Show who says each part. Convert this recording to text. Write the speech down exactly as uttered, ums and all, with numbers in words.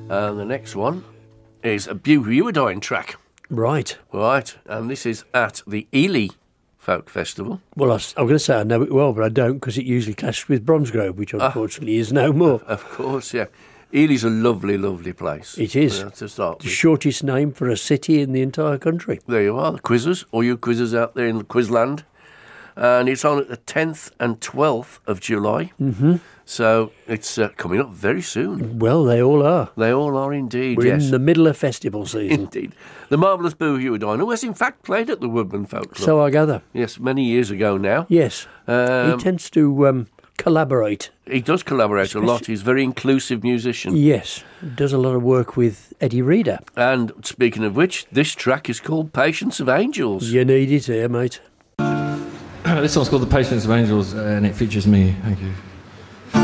Speaker 1: And the next one is a Bew Hewittine track.
Speaker 2: Right.
Speaker 1: Right, and this is at the Ely Folk Festival.
Speaker 2: Well, I was, I'm going to say I know it well, but I don't, because it usually clashes with Bromsgrove, which unfortunately uh, is no more.
Speaker 1: Of course, yeah. Ely's a lovely, lovely place.
Speaker 2: It is.
Speaker 1: Uh, to start
Speaker 2: the
Speaker 1: with.
Speaker 2: Shortest name for a city in the entire country.
Speaker 1: There you are, the quizzers, all you quizzers out there in the Quizland. And it's on at the tenth and twelfth of July.
Speaker 2: Mm-hmm.
Speaker 1: So it's uh, coming up very soon.
Speaker 2: Well, they all are.
Speaker 1: They all are indeed,
Speaker 2: We're
Speaker 1: yes.
Speaker 2: in the middle of festival season.
Speaker 1: Indeed. The marvellous Bew Hewittine, who has in fact played at the Woodman Folk Club.
Speaker 2: So I gather.
Speaker 1: Yes, many years ago now.
Speaker 2: Yes.
Speaker 1: Um,
Speaker 2: he tends to um, collaborate.
Speaker 1: He does collaborate
Speaker 2: Especially,
Speaker 1: a lot. He's a very inclusive musician.
Speaker 2: Yes. Does a lot of work with Eddie Reader.
Speaker 1: And speaking of which, this track is called Patience of Angels.
Speaker 2: You need it here, mate.
Speaker 3: This song's called The Patience of Angels, and it features me. Thank you.